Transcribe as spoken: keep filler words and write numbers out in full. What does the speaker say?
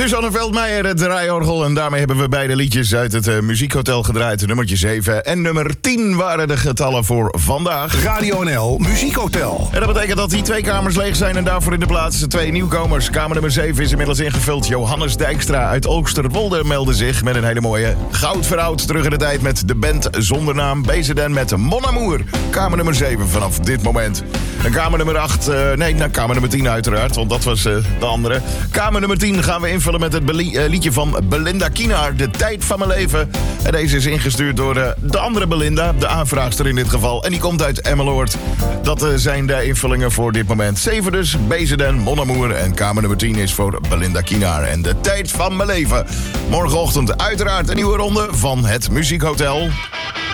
Suzanne Veldmeijer, het draaiorgel. En daarmee hebben we beide liedjes uit het uh, Muziekhotel gedraaid. Nummertje zeven en nummer tien waren de getallen voor vandaag. Radio N L Muziekhotel. En dat betekent dat die twee kamers leeg zijn en daarvoor in de plaats twee nieuwkomers. Kamer nummer zeven is inmiddels ingevuld. Johannes Dijkstra uit Oosterwolde meldde zich met een hele mooie goud veroud terug in de tijd met de band zonder naam. Bezenden met Mon Amour. Kamer nummer zeven vanaf dit moment. En kamer nummer acht, uh, nee, nou, kamer nummer tien uiteraard, want dat was uh, de andere. Kamer nummer tien gaan we invullen met het belie- uh, liedje van Belinda Kienaar, De Tijd van Mijn Leven. En deze is ingestuurd door uh, de andere Belinda, de aanvraagster in dit geval. En die komt uit Emmeloord. Dat uh, zijn de invullingen voor dit moment. zeven dus, Bezenden, Mon Amour. En kamer nummer tien is voor Belinda Kienaar en De Tijd van Mijn Leven. Morgenochtend uiteraard een nieuwe ronde van het Muziekhotel.